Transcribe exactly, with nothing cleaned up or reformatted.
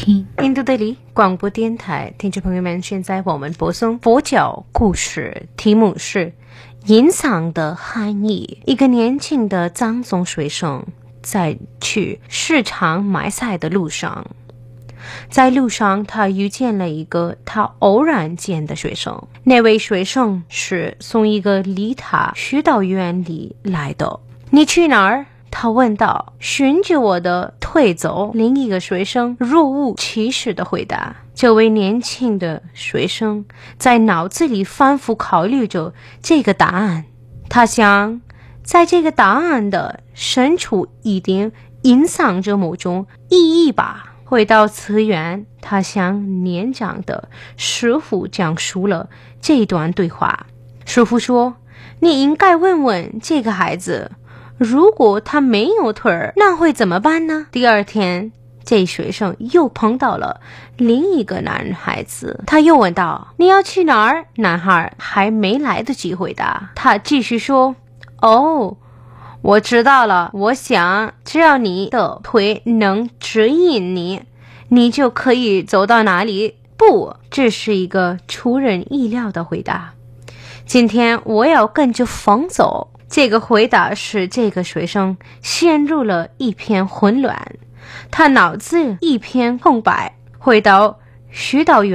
听。 印度德里广播电台听众朋友们，现在我们播送佛教故事，题目是隐藏的含义。一个年轻的藏族学生在去市场买菜的路上，在路上他遇见了一个他偶然见的学生。那位学生是从一个离他许导院里来的。你去哪儿？他问道。循着我的腿走。另一个学生若无其事地回答。这位年轻的学生在脑子里反复考虑着这个答案。他想，在这个答案的深处一定隐藏着某种意义吧。回到寺院，他向年长的师傅讲述了这段对话。师傅说，你应该问问这个孩子，如果他没有腿儿，那会怎么办呢？第二天，这学生又碰到了另一个男孩子，他又问道，你要去哪儿？男孩还没来得及回答，他继续说，哦，我知道了，我想只要你的腿能指引你，你就可以走到哪里。不，这是一个出人意料的回答。今天我要跟着风走。这个回答使这个学生陷入了一片混乱，他脑子一片空白。回到许导院